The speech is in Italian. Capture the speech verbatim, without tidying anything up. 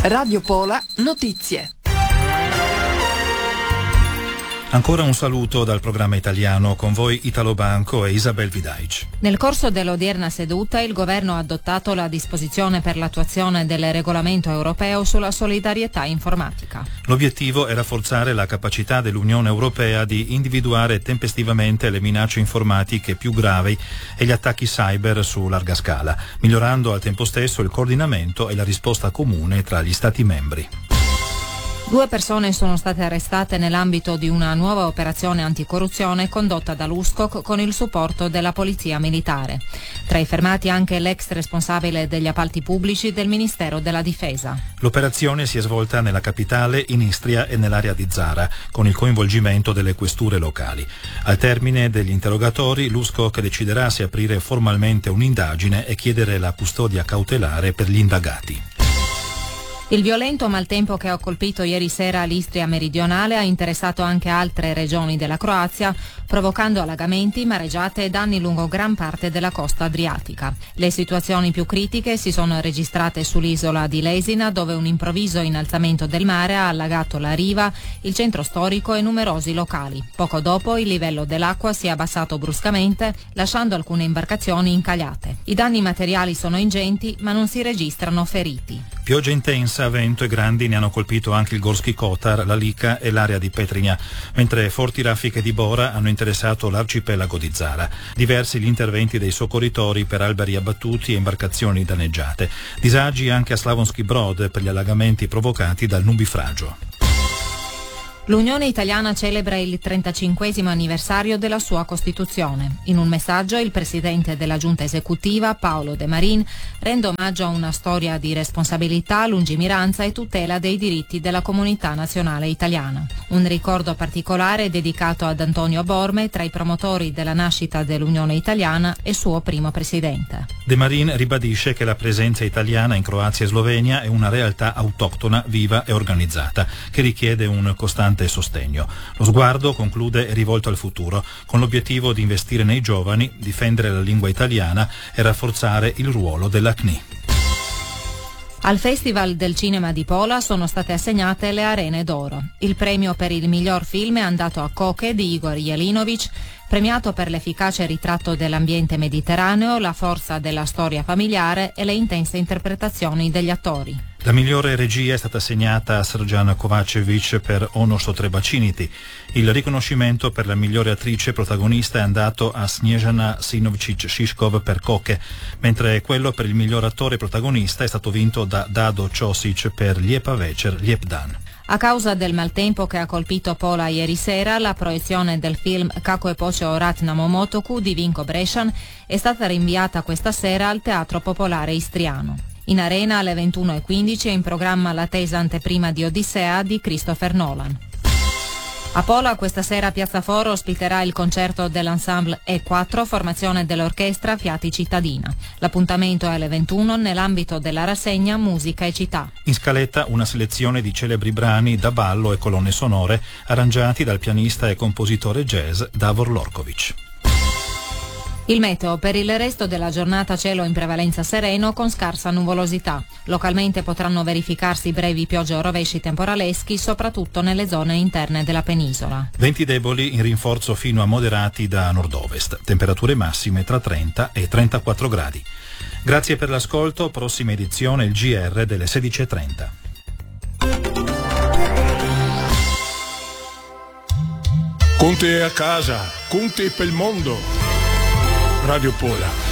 Radio Pola Notizie. Ancora un saluto dal programma italiano, con voi Italo Banco e Isabel Vidaic. Nel corso dell'odierna seduta il governo ha adottato la disposizione per l'attuazione del regolamento europeo sulla solidarietà informatica. L'obiettivo è rafforzare la capacità dell'Unione Europea di individuare tempestivamente le minacce informatiche più gravi e gli attacchi cyber su larga scala, migliorando al tempo stesso il coordinamento e la risposta comune tra gli Stati membri. Due persone sono state arrestate nell'ambito di una nuova operazione anticorruzione condotta dall'U S C O C con il supporto della Polizia Militare. Tra i fermati anche l'ex responsabile degli appalti pubblici del Ministero della Difesa. L'operazione si è svolta nella capitale, in Istria e nell'area di Zara, con il coinvolgimento delle questure locali. Al termine degli interrogatori, l'U S C O C deciderà se aprire formalmente un'indagine e chiedere la custodia cautelare per gli indagati. Il violento maltempo che ha colpito ieri sera l'Istria meridionale ha interessato anche altre regioni della Croazia, provocando allagamenti, mareggiate e danni lungo gran parte della costa adriatica. Le situazioni più critiche si sono registrate sull'isola di Lesina, dove un improvviso innalzamento del mare ha allagato la riva, il centro storico e numerosi locali. Poco dopo il livello dell'acqua si è abbassato bruscamente, lasciando alcune imbarcazioni incagliate. I danni materiali sono ingenti, ma non si registrano feriti. Pioggia intensa, vento e grandi ne hanno colpito anche il Gorski Kotar, la Lika e l'area di Petrinja, mentre forti raffiche di Bora hanno interessato l'arcipelago di Zara. Diversi gli interventi dei soccorritori per alberi abbattuti e imbarcazioni danneggiate. Disagi anche a Slavonski Brod per gli allagamenti provocati dal nubifragio. L'Unione Italiana celebra il trentacinquesimo anniversario della sua Costituzione. In un messaggio il presidente della Giunta esecutiva, Paolo De Marin, rende omaggio a una storia di responsabilità, lungimiranza e tutela dei diritti della comunità nazionale italiana. Un ricordo particolare è dedicato ad Antonio Borme, tra i promotori della nascita dell'Unione Italiana e suo primo presidente. De Marin ribadisce che la presenza italiana in Croazia e Slovenia è una realtà autoctona, viva e organizzata, che richiede un costante sostegno. Lo sguardo, conclude, è rivolto al futuro, con l'obiettivo di investire nei giovani, difendere la lingua italiana e rafforzare il ruolo della C N I. Al Festival del Cinema di Pola sono state assegnate le Arene d'Oro. Il premio per il miglior film è andato a Koke di Igor Jelinovic, premiato per l'efficace ritratto dell'ambiente mediterraneo, la forza della storia familiare e le intense interpretazioni degli attori. La migliore regia è stata assegnata a Srđana Kovačević per Ono što treba činiti. Il riconoscimento per la migliore attrice protagonista è andato a Snježana Sinovčić-Šiškov per Koke, mentre quello per il miglior attore protagonista è stato vinto da Dado Ćosić per Lijepa večer, lijep dan. A causa del maltempo che ha colpito Pola ieri sera, la proiezione del film Kako je počeo rat na Momotoku di Vinko Brešan è stata rinviata questa sera al Teatro Popolare Istriano. In arena alle ventuno e quindici è in programma l'attesa anteprima di Odissea di Christopher Nolan. A Pola questa sera Piazza Foro ospiterà il concerto dell'ensemble E quattro, formazione dell'orchestra Fiati Cittadina. L'appuntamento è alle ventuno nell'ambito della rassegna Musica e Città. In scaletta una selezione di celebri brani da ballo e colonne sonore arrangiati dal pianista e compositore jazz Davor Lorković. Il meteo: per il resto della giornata cielo in prevalenza sereno con scarsa nuvolosità. Localmente potranno verificarsi brevi piogge o rovesci temporaleschi, soprattutto nelle zone interne della penisola. Venti deboli in rinforzo fino a moderati da nord-ovest. Temperature massime tra trenta e trentaquattro gradi. Grazie per l'ascolto. Prossima edizione il G R delle sedici e trenta. Conte è a casa, Conte per il mondo. Radio Pola.